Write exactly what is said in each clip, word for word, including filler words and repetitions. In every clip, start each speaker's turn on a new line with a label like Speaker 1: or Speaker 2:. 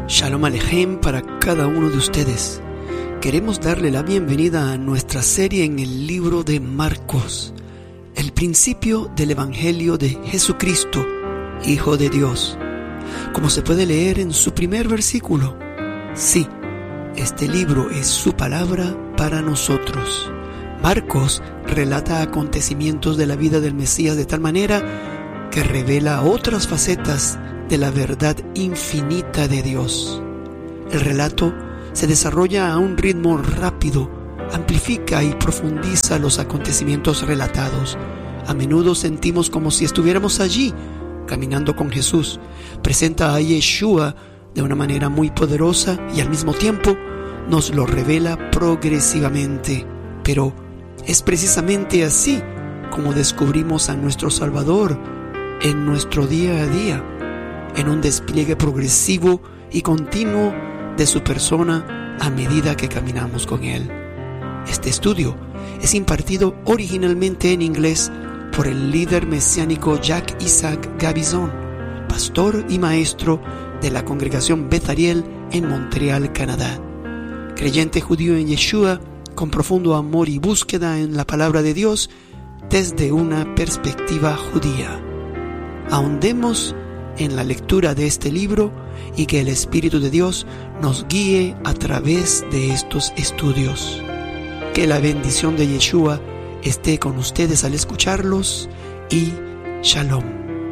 Speaker 1: Shalom Alejem para cada uno de ustedes. Queremos darle la bienvenida a nuestra serie en el libro de Marcos, el principio del Evangelio de Jesucristo, Hijo de Dios. Como se puede leer en su primer versículo, sí, este libro es su palabra para nosotros. Marcos relata acontecimientos de la vida del Mesías de tal manera que revela otras facetas de la verdad infinita de Dios. El relato se desarrolla a un ritmo rápido, amplifica y profundiza los acontecimientos relatados. A menudo sentimos como si estuviéramos allí, caminando con Jesús. Presenta a Yeshua de una manera muy poderosa y al mismo tiempo nos lo revela progresivamente. Pero es precisamente así como descubrimos a nuestro Salvador en nuestro día a día, en un despliegue progresivo y continuo de su persona a medida que caminamos con Él. Este estudio es impartido originalmente en inglés por el líder mesiánico Jack Isaac Gabizon, pastor y maestro de la congregación Beth Ariel en Montreal, Canadá. Creyente judío en Yeshua, con profundo amor y búsqueda en la palabra de Dios desde una perspectiva judía. Ahondemos en la lectura de este libro y que el Espíritu de Dios nos guíe a través de estos estudios. Que la bendición de Yeshua esté con ustedes al escucharlos y Shalom.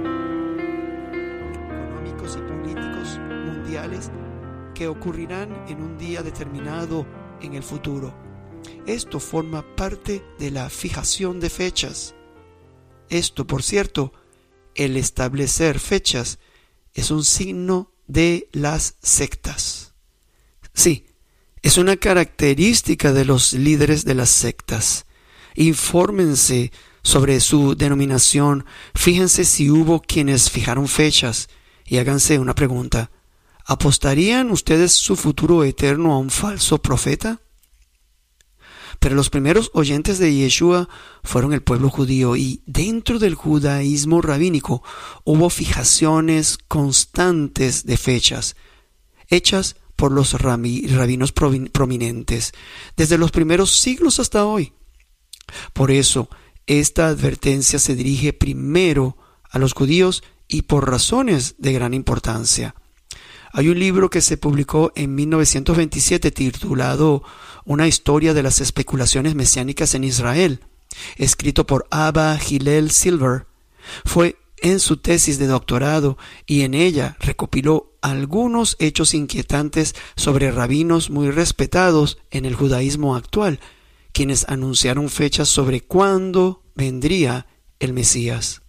Speaker 1: Económicos y políticos mundiales que ocurrirán en un día determinado en el futuro. Esto forma parte de la fijación de fechas. Esto, por cierto, el establecer fechas es un signo de las sectas. Sí, es una característica de los líderes de las sectas. Infórmense sobre su denominación, fíjense si hubo quienes fijaron fechas y háganse una pregunta: ¿apostarían ustedes su futuro eterno a un falso profeta? Pero los primeros oyentes de Yeshua fueron el pueblo judío, y dentro del judaísmo rabínico hubo fijaciones constantes de fechas, hechas por los rabinos prominentes, desde los primeros siglos hasta hoy. Por eso, esta advertencia se dirige primero a los judíos y por razones de gran importancia. Hay un libro que se publicó en mil novecientos veintisiete titulado Una historia de las especulaciones mesiánicas en Israel, escrito por Abba Hillel Silver. Fue en su tesis de doctorado y en ella recopiló algunos hechos inquietantes sobre rabinos muy respetados en el judaísmo actual, quienes anunciaron fechas sobre cuándo vendría el Mesías.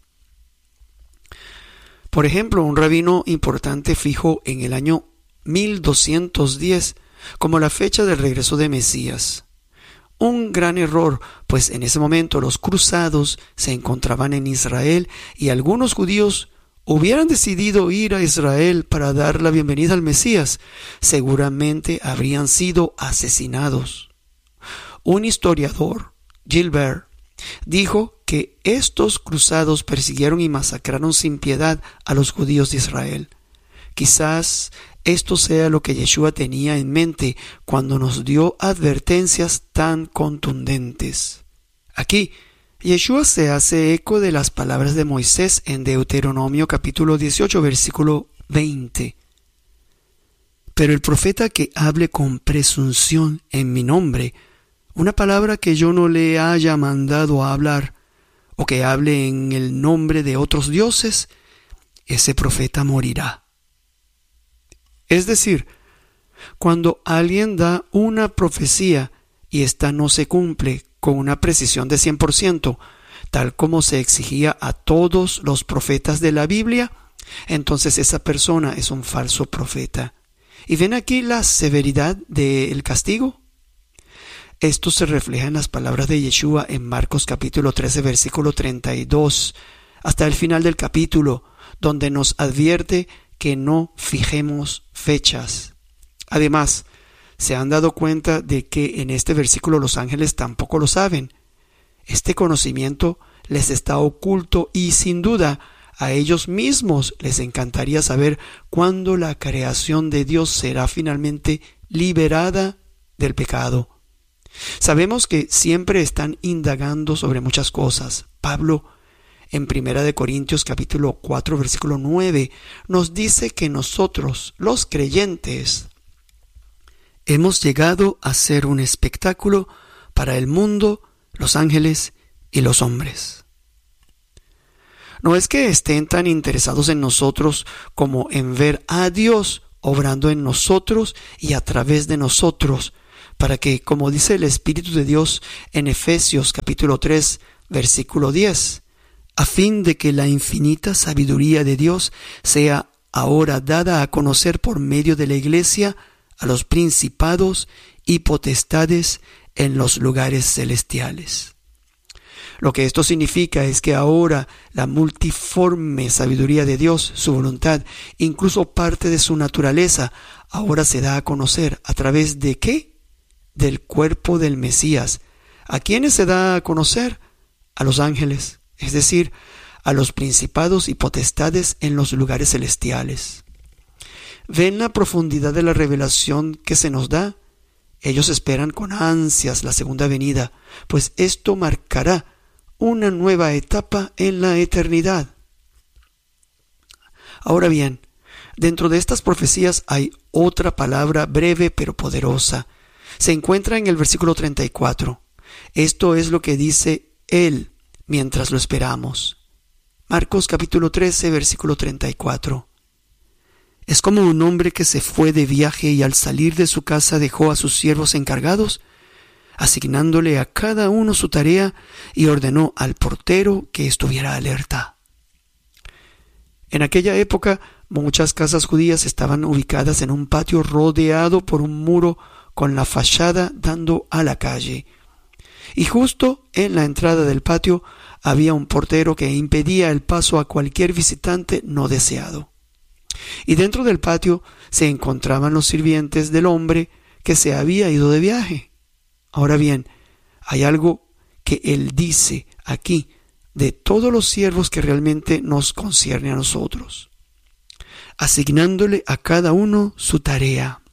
Speaker 1: Por ejemplo, un rabino importante fijó en el año mil doscientos diez como la fecha del regreso de Mesías. Un gran error, pues en ese momento los cruzados se encontraban en Israel y algunos judíos hubieran decidido ir a Israel para dar la bienvenida al Mesías. Seguramente habrían sido asesinados. Un historiador, Gilbert, dijo que estos cruzados persiguieron y masacraron sin piedad a los judíos de Israel. Quizás esto sea lo que Yeshua tenía en mente cuando nos dio advertencias tan contundentes. Aquí, Yeshua se hace eco de las palabras de Moisés en Deuteronomio capítulo dieciocho, versículo veinte. Pero el profeta que hable con presunción en mi nombre, una palabra que yo no le haya mandado a hablar, o que hable en el nombre de otros dioses, ese profeta morirá. Es decir, cuando alguien da una profecía y ésta no se cumple con una precisión de cien por ciento, tal como se exigía a todos los profetas de la Biblia, entonces esa persona es un falso profeta. ¿Y ven aquí la severidad del castigo? Esto se refleja en las palabras de Yeshua en Marcos capítulo trece, versículo treinta y dos, hasta el final del capítulo, donde nos advierte que no fijemos fechas. Además, ¿se han dado cuenta de que en este versículo los ángeles tampoco lo saben? Este conocimiento les está oculto y sin duda a ellos mismos les encantaría saber cuándo la creación de Dios será finalmente liberada del pecado. Sabemos que siempre están indagando sobre muchas cosas. Pablo, en Primera de Corintios capítulo cuatro, versículo nueve, nos dice que nosotros, los creyentes, hemos llegado a ser un espectáculo para el mundo, los ángeles y los hombres. No es que estén tan interesados en nosotros como en ver a Dios obrando en nosotros y a través de nosotros, para que, como dice el Espíritu de Dios en Efesios capítulo tres, versículo diez, a fin de que la infinita sabiduría de Dios sea ahora dada a conocer por medio de la Iglesia a los principados y potestades en los lugares celestiales. Lo que esto significa es que ahora la multiforme sabiduría de Dios, su voluntad, incluso parte de su naturaleza, ahora se da a conocer a través de ¿qué? Del cuerpo del Mesías. ¿A quiénes se da a conocer? A los ángeles, es decir, a los principados y potestades en los lugares celestiales. ¿Ven la profundidad de la revelación que se nos da? Ellos esperan con ansias la segunda venida, pues esto marcará una nueva etapa en la eternidad. Ahora bien, dentro de estas profecías hay otra palabra breve pero poderosa. Se encuentra en el versículo treinta y cuatro. Esto es lo que dice Él mientras lo esperamos. Marcos capítulo trece, versículo treinta y cuatro. Es como un hombre que se fue de viaje y al salir de su casa dejó a sus siervos encargados, asignándole a cada uno su tarea, y ordenó al portero que estuviera alerta. En aquella época, muchas casas judías estaban ubicadas en un patio rodeado por un muro con la fachada dando a la calle. Y justo en la entrada del patio había un portero que impedía el paso a cualquier visitante no deseado. Y dentro del patio se encontraban los sirvientes del hombre que se había ido de viaje. Ahora bien, hay algo que él dice aquí de todos los siervos que realmente nos concierne a nosotros, asignándole a cada uno su tarea.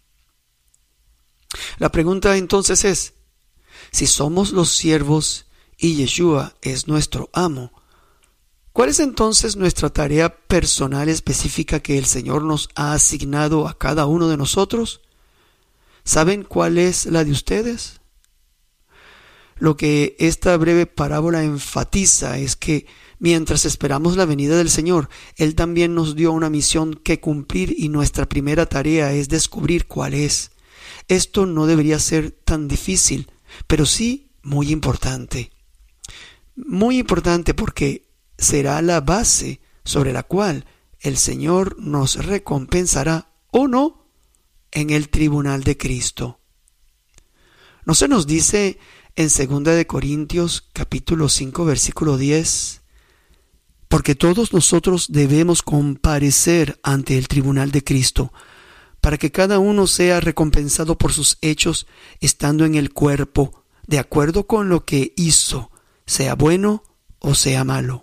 Speaker 1: La pregunta entonces es, si somos los siervos y Yeshua es nuestro amo, ¿cuál es entonces nuestra tarea personal específica que el Señor nos ha asignado a cada uno de nosotros? ¿Saben cuál es la de ustedes? Lo que esta breve parábola enfatiza es que mientras esperamos la venida del Señor, Él también nos dio una misión que cumplir y nuestra primera tarea es descubrir cuál es. Esto no debería ser tan difícil, pero sí muy importante. Muy importante porque será la base sobre la cual el Señor nos recompensará o no en el tribunal de Cristo. ¿No se nos dice en segunda de Corintios capítulo cinco versículo diez? Porque todos nosotros debemos comparecer ante el tribunal de Cristo, para que cada uno sea recompensado por sus hechos estando en el cuerpo, de acuerdo con lo que hizo, sea bueno o sea malo.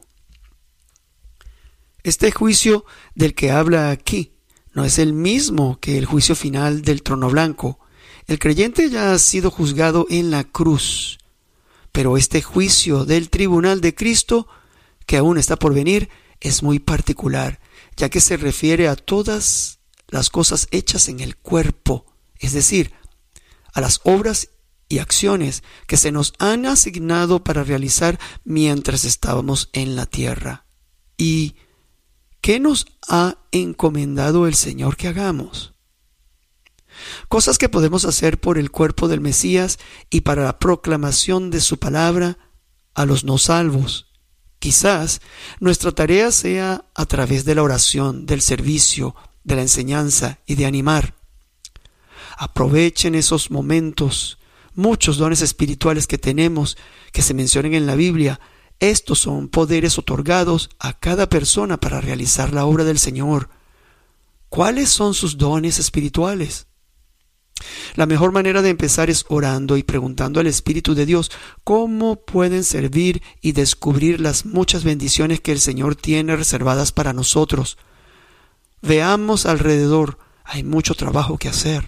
Speaker 1: Este juicio del que habla aquí no es el mismo que el juicio final del trono blanco. El creyente ya ha sido juzgado en la cruz, pero este juicio del tribunal de Cristo, que aún está por venir, es muy particular, ya que se refiere a todas las cosas hechas en el cuerpo, es decir, a las obras y acciones que se nos han asignado para realizar mientras estábamos en la tierra. ¿Y qué nos ha encomendado el Señor que hagamos? Cosas que podemos hacer por el cuerpo del Mesías y para la proclamación de su palabra a los no salvos. Quizás nuestra tarea sea a través de la oración, del servicio, de la enseñanza y de animar. Aprovechen esos momentos. Muchos dones espirituales que tenemos, que se mencionan en la Biblia, estos son poderes otorgados a cada persona para realizar la obra del Señor. ¿Cuáles son sus dones espirituales? La mejor manera de empezar es orando y preguntando al Espíritu de Dios cómo pueden servir y descubrir las muchas bendiciones que el Señor tiene reservadas para nosotros. Veamos alrededor, hay mucho trabajo que hacer.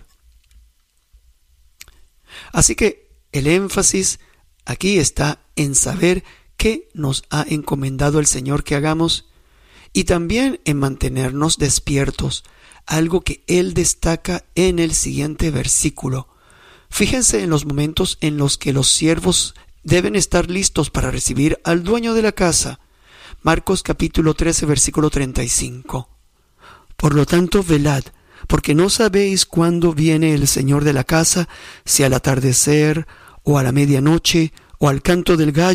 Speaker 1: Así que el énfasis aquí está en saber qué nos ha encomendado el Señor que hagamos y también en mantenernos despiertos, algo que Él destaca en el siguiente versículo. Fíjense en los momentos en los que los siervos deben estar listos para recibir al dueño de la casa. Marcos capítulo trece, versículo treinta y cinco. Por lo tanto, velad, porque no sabéis cuándo viene el Señor de la casa, si al atardecer, o a la medianoche, o al canto del gallo,